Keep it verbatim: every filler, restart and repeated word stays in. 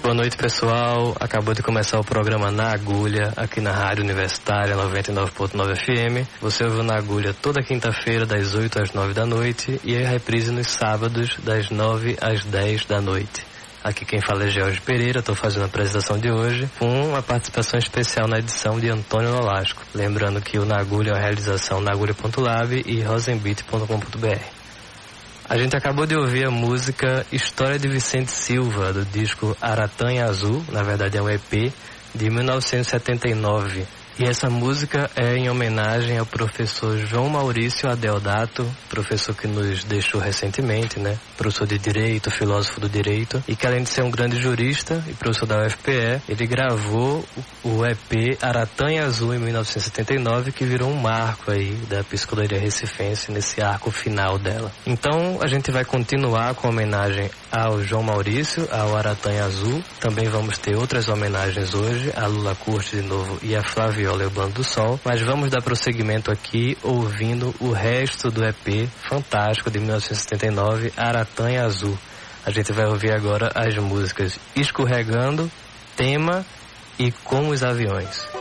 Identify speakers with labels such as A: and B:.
A: Boa noite, pessoal. Acabou de começar o programa Na Agulha, aqui na Rádio Universitária noventa e nove ponto nove F M. Você ouve Na Agulha toda quinta-feira, das oito às nove da noite, e a reprise nos sábados, das nove às dez da noite. Aqui quem fala é George Pereira, estou fazendo a apresentação de hoje, com uma participação especial na edição de Antônio Nolasco. Lembrando que o Na Agulha é uma realização na agulha ponto lab e rosenbeat ponto com ponto b r. A gente acabou de ouvir a música História de Vicente Silva, do disco Aratanha Azul, na verdade é um E P, de mil novecentos e setenta e nove. E essa música é em homenagem ao professor João Maurício Adeodato, professor que nos deixou recentemente, né? Professor de Direito, filósofo do Direito, e que além de ser um grande jurista e professor da U F P E, ele gravou o E P Aratanha Azul em mil novecentos e setenta e nove, que virou um marco aí da psicologia recifense nesse arco final dela. Então a gente vai continuar com a homenagem ao João Maurício, ao Aratanha Azul. Também vamos ter outras homenagens hoje, a Lula Corte de novo e a Flávia Leoblando do Sol, mas vamos dar prosseguimento aqui ouvindo o resto do E P fantástico de mil novecentos e setenta e nove, Aratanha Azul. A gente vai ouvir agora as músicas Escorregando, Tema e Com os Aviões.